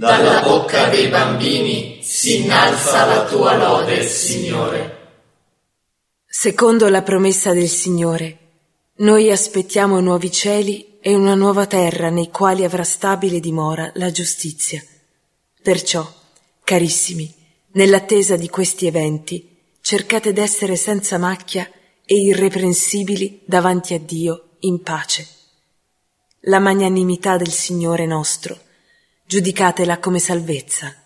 Dalla bocca dei bambini si innalza la tua lode, Signore. Secondo la promessa del Signore, noi aspettiamo nuovi cieli e una nuova terra nei quali avrà stabile dimora la giustizia. Perciò, carissimi, nell'attesa di questi eventi, cercate d'essere senza macchia e irreprensibili davanti a Dio in pace. La magnanimità del Signore nostro, giudicatela come salvezza.